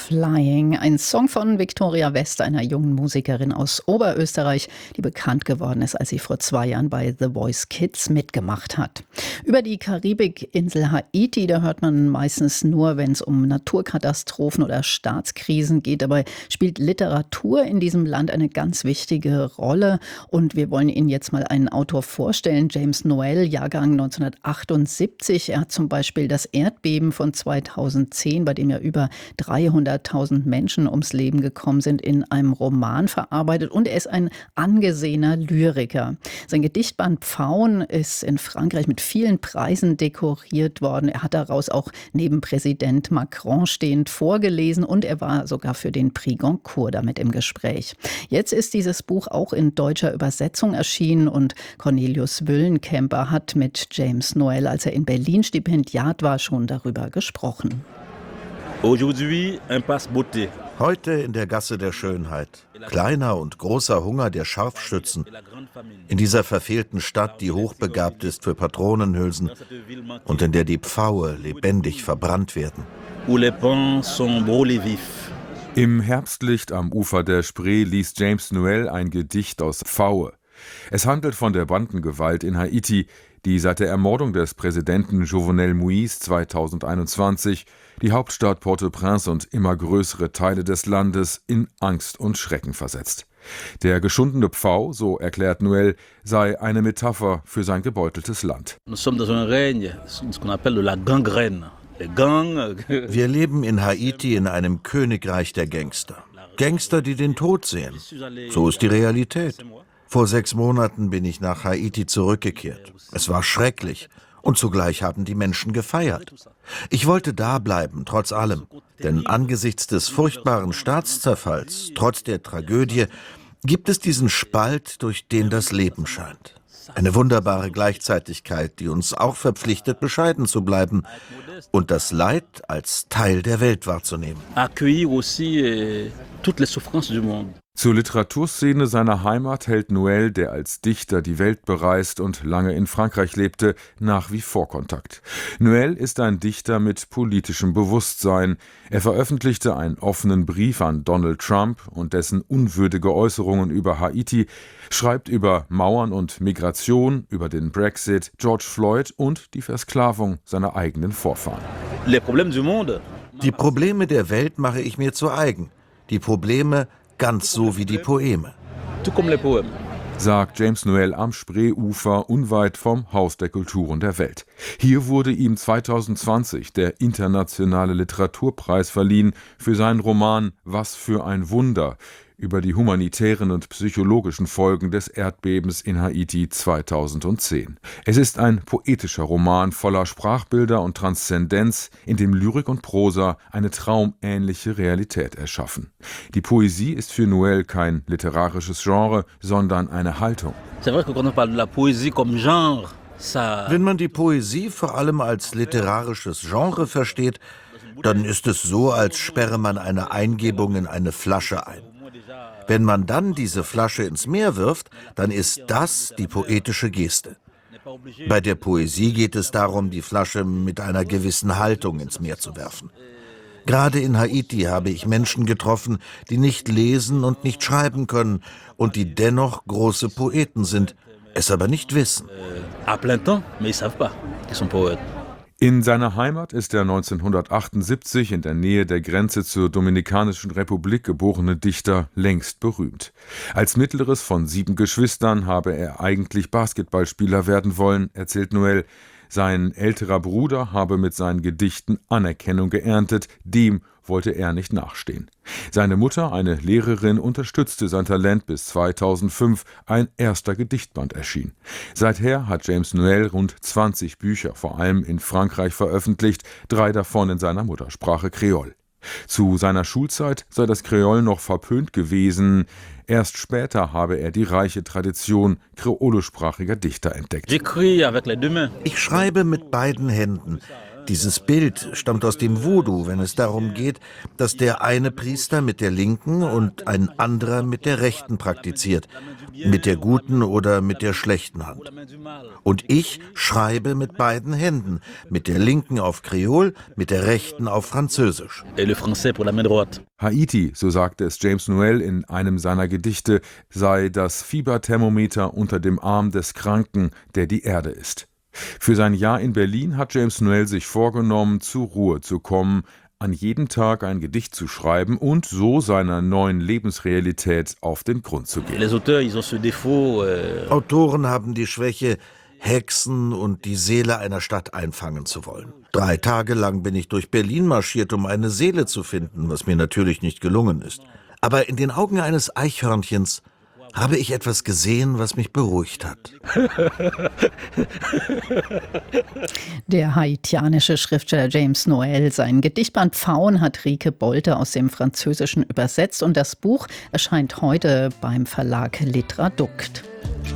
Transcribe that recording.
Flying, ein Song von Viktoria West, einer jungen Musikerin aus Oberösterreich, die bekannt geworden ist, als sie vor 2 Jahren bei The Voice Kids mitgemacht hat. Über die Karibikinsel Haiti, da hört man meistens nur, wenn es um Naturkatastrophen oder Staatskrisen geht. Dabei spielt Literatur in diesem Land eine ganz wichtige Rolle. Und wir wollen Ihnen jetzt mal einen Autor vorstellen, James Noel, Jahrgang 1978. Er hat zum Beispiel das Erdbeben von 2010, bei dem ja über 300.000 Menschen ums Leben gekommen sind, in einem Roman verarbeitet. Und er ist ein angesehener Lyriker. Sein Gedichtband Pfauen ist in Frankreich mit vielen Preisen dekoriert worden. Er hat daraus auch neben Präsident Macron stehend vorgelesen und er war sogar für den Prix Goncourt damit im Gespräch. Jetzt ist dieses Buch auch in deutscher Übersetzung erschienen und Cornelius Wüllenkemper hat mit James Noel, als er in Berlin Stipendiat war, schon darüber gesprochen. Aujourd'hui, Impasse Beauté. Heute in der Gasse der Schönheit. Kleiner und großer Hunger der Scharfschützen. In dieser verfehlten Stadt, die hochbegabt ist für Patronenhülsen und in der die Pfaue lebendig verbrannt werden. Où les pans sont brûlés vifs. Im Herbstlicht am Ufer der Spree liest James Noel ein Gedicht aus Pfaue. Es handelt von der Bandengewalt in Haiti, die seit der Ermordung des Präsidenten Jovenel Moïse 2021 die Hauptstadt Port-au-Prince und immer größere Teile des Landes in Angst und Schrecken versetzt. Der geschundene Pfau, so erklärt Noel, sei eine Metapher für sein gebeuteltes Land. Nous sommes dans un règne, ce qu'on appelle de la gangrène. Wir leben in Haiti in einem Königreich der Gangster. Gangster, die den Tod sehen. So ist die Realität. Vor 6 Monaten bin ich nach Haiti zurückgekehrt. Es war schrecklich und zugleich haben die Menschen gefeiert. Ich wollte da bleiben, trotz allem. Denn angesichts des furchtbaren Staatszerfalls, trotz der Tragödie, gibt es diesen Spalt, durch den das Leben scheint. Eine wunderbare Gleichzeitigkeit, die uns auch verpflichtet, bescheiden zu bleiben und das Leid als Teil der Welt wahrzunehmen. Accueillir aussi toutes les souffrances du monde. Zur Literaturszene seiner Heimat hält Noel, der als Dichter die Welt bereist und lange in Frankreich lebte, nach wie vor Kontakt. Noel ist ein Dichter mit politischem Bewusstsein. Er veröffentlichte einen offenen Brief an Donald Trump und dessen unwürdige Äußerungen über Haiti, schreibt über Mauern und Migration, über den Brexit, George Floyd und die Versklavung seiner eigenen Vorfahren. Les problèmes du monde. Die Probleme der Welt mache ich mir zu eigen. Die Probleme ganz so wie die Poeme. Tout comme les poèmes. Sagt James Noel am Spreeufer unweit vom Haus der Kulturen der Welt. Hier wurde ihm 2020 der Internationale Literaturpreis verliehen für seinen Roman »Was für ein Wunder« über die humanitären und psychologischen Folgen des Erdbebens in Haiti 2010. Es ist ein poetischer Roman voller Sprachbilder und Transzendenz, in dem Lyrik und Prosa eine traumähnliche Realität erschaffen. Die Poesie ist für Noel kein literarisches Genre, sondern eine Haltung. Wenn man die Poesie vor allem als literarisches Genre versteht, dann ist es so, als sperre man eine Eingebung in eine Flasche ein. Wenn man dann diese Flasche ins Meer wirft, dann ist das die poetische Geste. Bei der Poesie geht es darum, die Flasche mit einer gewissen Haltung ins Meer zu werfen. Gerade in Haiti habe ich Menschen getroffen, die nicht lesen und nicht schreiben können und die dennoch große Poeten sind, es aber nicht wissen. À plein temps, mais ils savent pas qu'ils sont poètes. In seiner Heimat ist der 1978 in der Nähe der Grenze zur Dominikanischen Republik geborene Dichter längst berühmt. Als mittleres von 7 Geschwistern habe er eigentlich Basketballspieler werden wollen, erzählt Noel. Sein älterer Bruder habe mit seinen Gedichten Anerkennung geerntet, dem wollte er nicht nachstehen. Seine Mutter, eine Lehrerin, unterstützte sein Talent, bis 2005 ein erster Gedichtband erschien. Seither hat James Noel rund 20 Bücher, vor allem in Frankreich, veröffentlicht, 3 davon in seiner Muttersprache Kreol. Zu seiner Schulzeit sei das Kreol noch verpönt gewesen. Erst später habe er die reiche Tradition kreolosprachiger Dichter entdeckt. Ich schreibe mit beiden Händen. Dieses Bild stammt aus dem Voodoo, wenn es darum geht, dass der eine Priester mit der linken und ein anderer mit der rechten praktiziert, mit der guten oder mit der schlechten Hand. Und ich schreibe mit beiden Händen, mit der linken auf Kreol, mit der rechten auf Französisch. Et le français pour la main droite. Haiti, so sagte es James Noel in einem seiner Gedichte, sei das Fieberthermometer unter dem Arm des Kranken, der die Erde ist. Für sein Jahr in Berlin hat James Noel sich vorgenommen, zur Ruhe zu kommen, an jedem Tag ein Gedicht zu schreiben und so seiner neuen Lebensrealität auf den Grund zu gehen. Les auteurs, ils ont ce défaut. Autoren haben die Schwäche, Hexen und die Seele einer Stadt einfangen zu wollen. 3 Tage lang bin ich durch Berlin marschiert, um eine Seele zu finden, was mir natürlich nicht gelungen ist. Aber in den Augen eines Eichhörnchens habe ich etwas gesehen, was mich beruhigt hat. Der haitianische Schriftsteller James Noel. Sein Gedichtband Pfauen hat Rike Bolte aus dem Französischen übersetzt und das Buch erscheint heute beim Verlag Literadukt.